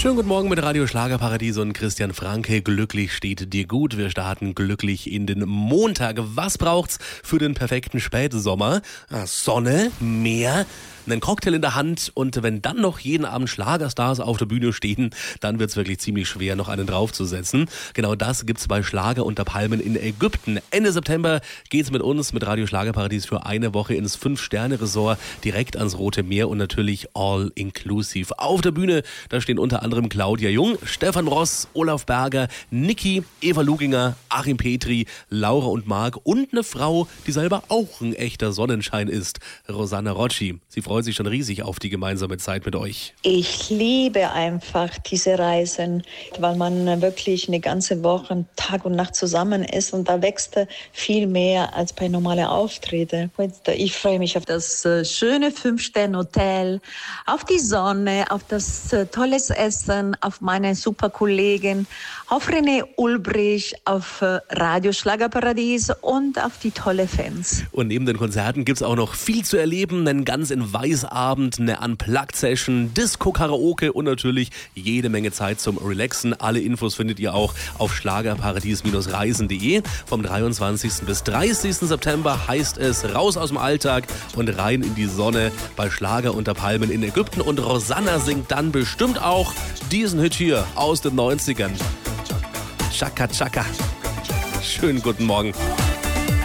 Schönen guten Morgen mit Radio Schlagerparadies und Christian Franke. Glücklich steht dir gut. Wir starten glücklich in den Montag. Was braucht's für den perfekten Spätsommer? Sonne, Meer, einen Cocktail in der Hand und wenn dann noch jeden Abend Schlagerstars auf der Bühne stehen, dann wird's wirklich ziemlich schwer, noch einen draufzusetzen. Genau das gibt's bei Schlager unter Palmen in Ägypten. Ende September geht's mit uns, mit Radio Schlagerparadies für eine Woche ins 5-Sterne-Resort direkt ans Rote Meer und natürlich all inclusive. Auf der Bühne, da stehen unter anderem Claudia Jung, Stefan Ross, Olaf Berger, Niki, Eva Luginger, Achim Petri, Laura und Marc und eine Frau, die selber auch ein echter Sonnenschein ist, Rosanna Rocci. Sie freut sich schon riesig auf die gemeinsame Zeit mit euch. Ich liebe einfach diese Reisen, weil man wirklich eine ganze Woche Tag und Nacht zusammen ist und da wächst viel mehr als bei normalen Auftritten. Ich freue mich auf das schöne 5-Sterne-Hotel, auf die Sonne, auf das tolles Essen, auf meine super Kollegen, auf René Ulbrich, auf Radio Schlagerparadies und auf die tolle Fans. Und neben den Konzerten gibt's auch noch viel zu erleben, einen ganz in Weißabend, eine Unplugged-Session, Disco-Karaoke und natürlich jede Menge Zeit zum Relaxen. Alle Infos findet ihr auch auf schlagerparadies-reisen.de. Vom 23. bis 30. September heißt es raus aus dem Alltag und rein in die Sonne bei Schlager unter Palmen in Ägypten. Und Rosanna singt dann bestimmt auch diesen Hit hier aus den 90ern. Chaka Chaka. Schönen guten Morgen.